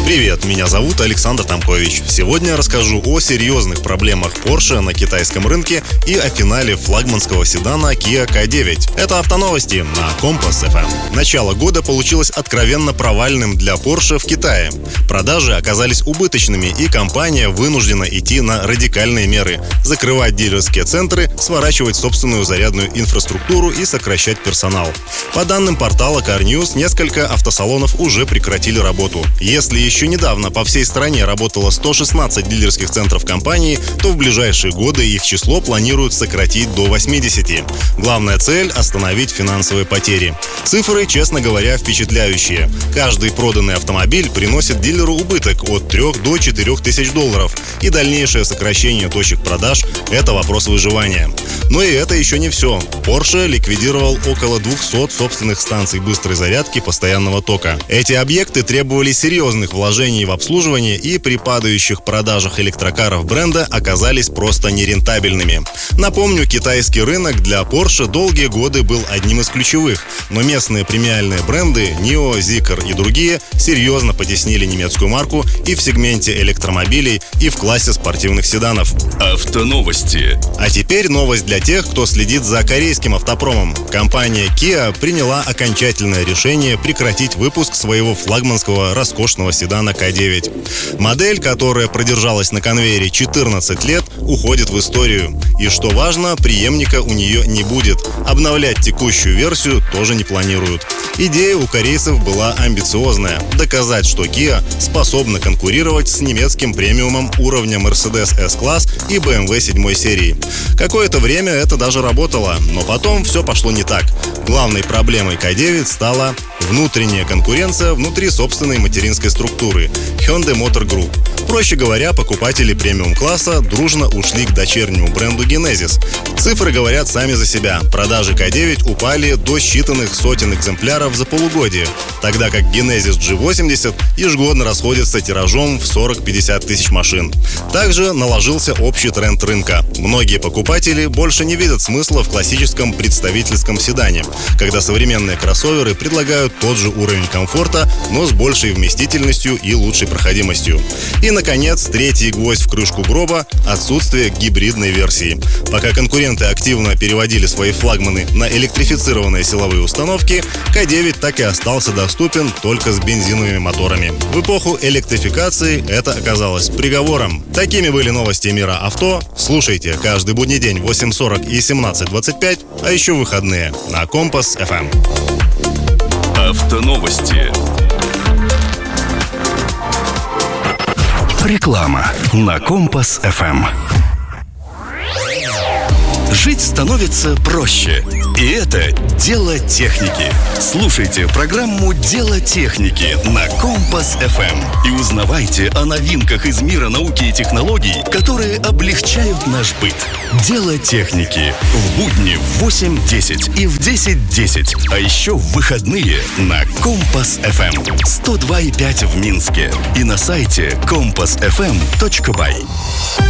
Привет, меня зовут Александр Тамкович. Сегодня я расскажу о серьезных проблемах Porsche на китайском рынке и о финале флагманского седана Kia K9. Это автоновости на Compass FM. Начало года получилось откровенно провальным для Porsche в Китае. Продажи оказались убыточными, и компания вынуждена идти на радикальные меры: закрывать дилерские центры, сворачивать собственную зарядную инфраструктуру и сокращать персонал. По данным портала Car News, несколько автосалонов уже прекратили работу. Если еще недавно по всей стране работало 116 дилерских центров компании, то в ближайшие годы их число планируют сократить до 80. Главная цель – остановить финансовые потери. Цифры, честно говоря, впечатляющие. Каждый проданный автомобиль приносит дилеру убыток от 3 до 4 тысяч долларов, и дальнейшее сокращение точек продаж – это вопрос выживания. Но и это еще не все. Porsche ликвидировал около 200 собственных станций быстрой зарядки постоянного тока. Эти объекты требовали серьезных вложений в обслуживание, и при падающих продажах электрокаров бренда оказались просто нерентабельными. Напомню, китайский рынок для Porsche долгие годы был одним из ключевых, но местные премиальные бренды NIO, Zeekr и другие серьезно потеснили немецкую марку и в сегменте электромобилей, и в классе спортивных седанов. Автоновости. А теперь новость для тех, кто следит за корейским автопромом. Компания Kia приняла окончательное решение прекратить выпуск своего флагманского роскошного седана K9. Модель, которая продержалась на конвейере 14 лет, уходит в историю. И что важно, преемника у нее не будет. Обновлять текущую версию тоже не планируют. Идея у корейцев была амбициозная – доказать, что Kia способна конкурировать с немецким премиумом уровня Mercedes S-класс и BMW 7 серии. Какое-то время это даже работало, но потом все пошло не так. Главной проблемой K9 стала внутренняя конкуренция внутри собственной материнской структуры – Hyundai Motor Group. Проще говоря, покупатели премиум-класса дружно ушли к дочернему бренду Genesis. Цифры говорят сами за себя. Продажи K9 упали до считанных сотен экземпляров за полугодие, тогда как Genesis G80 ежегодно расходится тиражом в 40-50 тысяч машин. Также наложился общий тренд рынка. Многие покупатели больше не видят смысла в классическом представительском седане, когда современные кроссоверы предлагают тот же уровень комфорта, но с большей вместительностью и лучшей проходимостью. И, наконец, третий гвоздь в крышку гроба – отсутствие гибридной версии. Пока конкуренты активно переводили свои флагманы на электрифицированные силовые установки, K9 так и остался доступен только с бензиновыми моторами. В эпоху электрификации это оказалось приговором. Такими были новости мира авто. Слушайте каждый будний день в 8:40 и 17:25, а еще выходные на Compass FM. Автоновости. Реклама на Compass FM. Жить становится проще. И это дело техники. Слушайте программу «Дело техники» на Compass FM и узнавайте о новинках из мира науки и технологий, которые облегчают наш быт. «Дело техники» в будни в 8:10 и в 10:10, а еще в выходные на Compass FM 102,5 в Минске и на сайте compassfm.by.